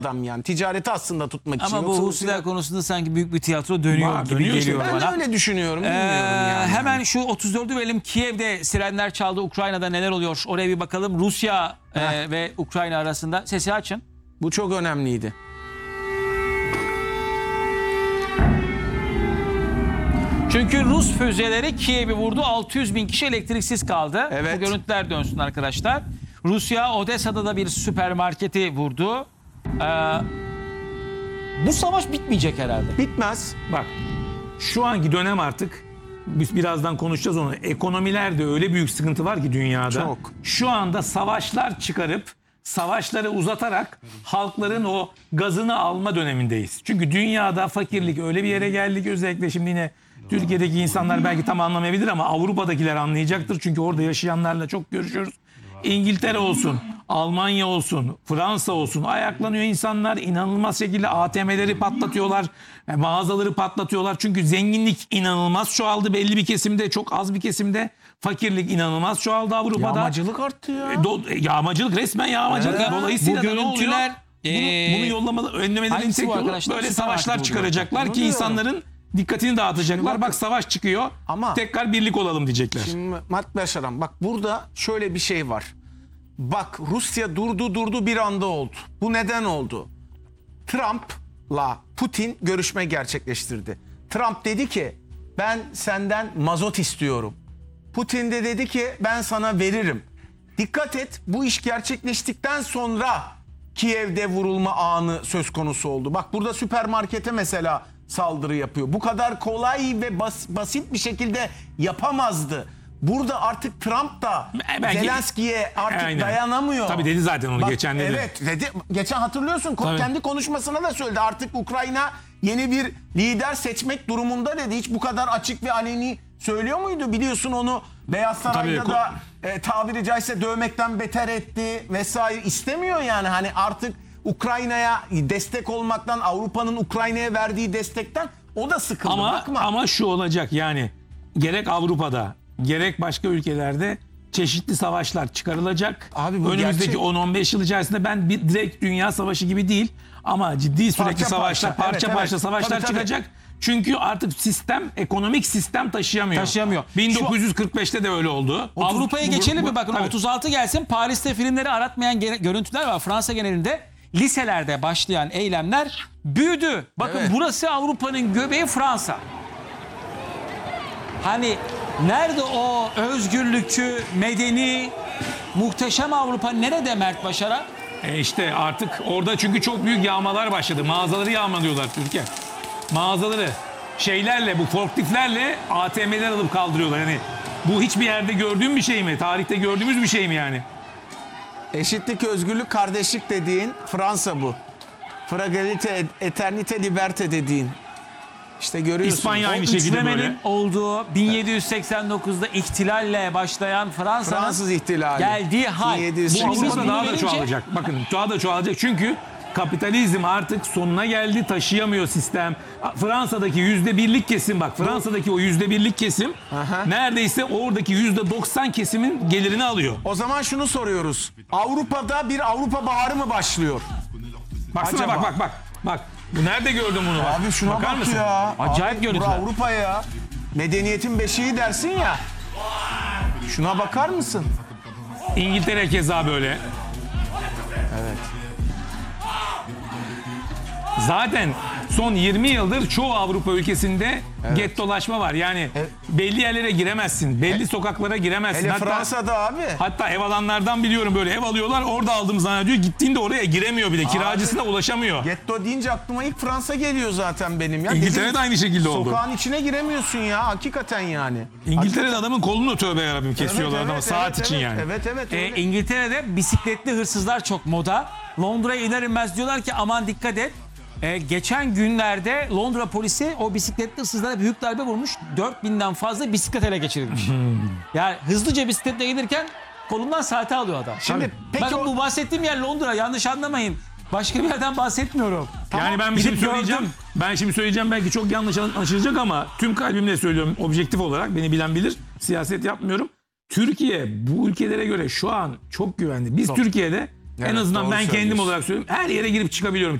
adam yani. Ticareti aslında tutmak için. Ama bu Yoksa Husiler konusunda sanki büyük bir tiyatro dönüyor gibi dönüyor geliyor işte. Ben de bana. öyle düşünüyorum. Bilmiyorum yani. Hemen şu 34'ü verelim. Kiev'de sirenler çaldı. Ukrayna'da neler oluyor? Oraya bir bakalım. Rusya ve Ukrayna arasında. Sesi açın. Bu çok önemliydi. Çünkü Rus füzeleri Kiev'i vurdu. 600 bin kişi elektriksiz kaldı. Evet. Bu görüntüler dönsün arkadaşlar. Rusya Odessa'da da bir süpermarketi vurdu. Bu savaş bitmeyecek herhalde. Bitmez. Bak şu anki dönem artık biz birazdan konuşacağız onu. Ekonomilerde öyle büyük sıkıntı var ki dünyada. Çok. Şu anda savaşlar çıkarıp savaşları uzatarak halkların o gazını alma dönemindeyiz. Çünkü dünyada fakirlik öyle bir yere geldi ki özellikle şimdi yine Türkiye'deki insanlar belki tam anlamayabilir ama Avrupa'dakiler anlayacaktır. Çünkü orada yaşayanlarla çok görüşüyoruz. İngiltere olsun, Almanya olsun, Fransa olsun ayaklanıyor insanlar. İnanılmaz şekilde ATM'leri patlatıyorlar, mağazaları patlatıyorlar. Çünkü zenginlik inanılmaz çoğaldı belli bir kesimde, çok az bir kesimde. Fakirlik inanılmaz çoğaldı Avrupa'da. Yağmacılık arttı ya. Yağmacılık resmen yağmacılık. Evet. Dolayısıyla Bu da ne oluyor? görüntüler, Bunu yollamalı, önlemelerin hangisi tek bu yolu arkadaşlar? böyle Süpermarket savaşlar bu çıkaracaklar Bunu ki diyorum. insanların dikkatini dağıtacaklar. Bak savaş çıkıyor. Ama- tekrar birlik olalım diyecekler. Şimdi Mert Başaran bak burada şöyle bir şey var. Bak Rusya durdu bir anda oldu. Bu neden oldu? Trump'la Putin görüşme gerçekleştirdi. Trump dedi ki ben senden mazot istiyorum. Putin de dedi ki ben sana veririm. Dikkat et, bu iş gerçekleştikten sonra Kiev'de vurulma anı söz konusu oldu. Bak burada süpermarkete mesela saldırı yapıyor. Bu kadar kolay ve basit bir şekilde yapamazdı. Burada artık Trump da Belki- Zelenski'ye artık Aynen. dayanamıyor. Tabii dedi zaten onu geçen dedi. Evet dedi. Geçen hatırlıyorsun Tabii. kendi konuşmasına da söyledi. Artık Ukrayna yeni bir lider seçmek durumunda dedi. Hiç bu kadar açık ve aleni söylüyor muydu? Biliyorsun onu Beyaz Saray'da Tabii. da tabiri caizse dövmekten beter etti vesaire. İstemiyor yani hani artık Ukrayna'ya destek olmaktan, Avrupa'nın Ukrayna'ya verdiği destekten o da sıkıldı. Bakma. Ama şu olacak yani gerek Avrupa'da gerek başka ülkelerde çeşitli savaşlar çıkarılacak. Abi bu önümüzdeki gerçek. 10-15 yıl içerisinde ben bir direkt dünya savaşı gibi değil ama ciddi sürekli Parça savaşlar, parça. parça Evet, parça evet. savaşlar Tabii, tabii. çıkacak. Çünkü artık ekonomik sistem taşıyamıyor. Taşıyamıyor. 1945'te de öyle oldu. Avrupa'ya geçelim mi? Bakın Tabii. 36 gelsin. Paris'te filmleri aratmayan görüntüler var. Fransa genelinde liselerde başlayan eylemler büyüdü. Bakın Evet. burası Avrupa'nın göbeği Fransa. Hani nerede o özgürlükçü, medeni, muhteşem Avrupa nerede Mert Başaran? İşte artık orada çünkü çok büyük yağmalar başladı. Mağazaları yağmalıyorlar Türkiye. Mağazaları şeylerle bu forkliftlerle ATM'ler alıp kaldırıyorlar. Yani bu hiçbir yerde gördüğüm bir şey mi? Tarihte gördüğümüz bir şey mi yani? Eşitlik, özgürlük, kardeşlik dediğin Fransa bu. Fragilite, eternite, liberte dediğin. İşte görüyorsun. İspanya aynı O şekilde üçlemenin böyle. olduğu 1789'da ihtilalle başlayan Fransa'nın Fransız ihtilali. geldiği hal. 1780. Bu Şimdi biz Avrupa'da bunu daha da verince- çoğalacak. Bakın daha da çoğalacak çünkü kapitalizm artık sonuna geldi, taşıyamıyor sistem. Fransa'daki %1'lik kesim bak. Fransa'daki o %1'lik kesim Aha. neredeyse oradaki %90 kesimin gelirini alıyor. O zaman şunu soruyoruz. Avrupa'da bir Avrupa baharı mı başlıyor? Baksana Acaba? bak. Bu nerede gördün bunu? Bak. Abi şuna Bakar bak mısın? ya. Acayip Abi, görüntüler. bura Avrupa ya. Medeniyetin beşiği dersin ya. Şuna bakar mısın? İngiltere keza böyle. Evet. Zaten son 20 yıldır çoğu Avrupa ülkesinde gettolaşma var. Yani belli yerlere giremezsin. Belli sokaklara giremezsin. Hele Fransa'da abi. Hatta ev alanlardan biliyorum böyle ev alıyorlar orada aldım zannediyor. Gittiğinde oraya giremiyor bile. Kiracısına ulaşamıyor. Getto deyince aklıma ilk Fransa geliyor zaten benim ya. İngiltere'de Dedim, aynı şekilde oldu. Sokağın içine giremiyorsun ya hakikaten yani. İngiltere'de adamın kolunu tövbe yarabbim kesiyorlar Evet, adama evet, saat evet, için evet, yani. Evet öyle. İngiltere'de bisikletli hırsızlar çok moda. Londra'ya iner inmez diyorlar ki aman dikkat et. Geçen günlerde Londra polisi o bisikletli hırsızlara büyük darbe vurmuş. 4000'den fazla bisiklet ele geçirilmiş. Yani hızlıca bisikletle gelirken kolundan saati alıyor adam. Şimdi peki Bakın o- bu bahsettiğim yer Londra, yanlış anlamayın. Başka bir yerden bahsetmiyorum. Yani ben bir şey Gidip söyleyeceğim. gördüm. Ben şimdi söyleyeceğim belki çok yanlış anlaşılacak ama tüm kalbimle söylüyorum objektif olarak beni bilen bilir. Siyaset yapmıyorum. Türkiye bu ülkelere göre şu an çok güvenli. Biz Türkiye'de En azından doğru ben kendim söylüyorsun. olarak söylüyorum. Her yere girip çıkabiliyorum.